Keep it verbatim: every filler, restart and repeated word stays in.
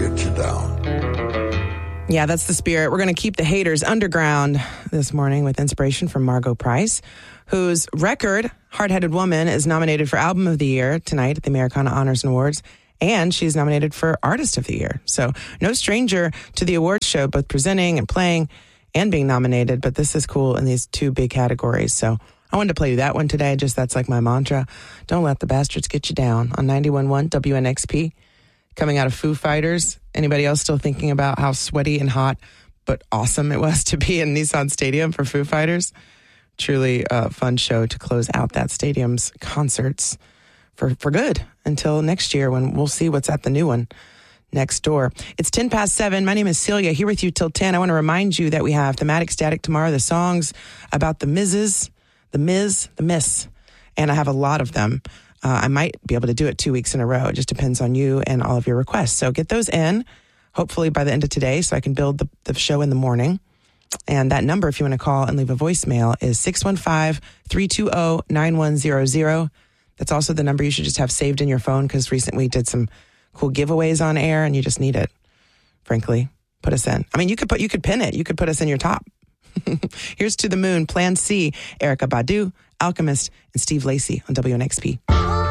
get you down. Yeah, that's the spirit. We're going to keep the haters underground this morning with inspiration from Margo Price, whose record, Hard-Headed Woman, is nominated for Album of the Year tonight at the Americana Honors and Awards, and she's nominated for Artist of the Year. So no stranger to the awards show, both presenting and playing and being nominated, but this is cool in these two big categories. So I wanted to play you that one today. Just that's like my mantra. Don't let the bastards get you down on ninety-one point one W N X P. Coming out of Foo Fighters. Anybody else still thinking about how sweaty and hot but awesome it was to be in Nissan Stadium for Foo Fighters? Truly a fun show to close out that stadium's concerts for, for good until next year when we'll see what's at the new one next door. It's ten past seven. My name is Celia, here with you till ten. I want to remind you that we have Thematic Static tomorrow, the songs about the Misses, the Miz, the Miss, and I have a lot of them. Uh, I might be able to do it two weeks in a row. It just depends on you and all of your requests. So get those in, hopefully by the end of today, so I can build the, the show in the morning. And that number, if you want to call and leave a voicemail, is six one five, three two zero, nine one zero zero. That's also the number you should just have saved in your phone, because recently we did some cool giveaways on air, and you just need it, frankly. Put us in. I mean, you could put you could pin it. You could put us in your top. Here's To the Moon, Plan C, Erykah Badu, Alchemist, and Steve Lacy on W N X P.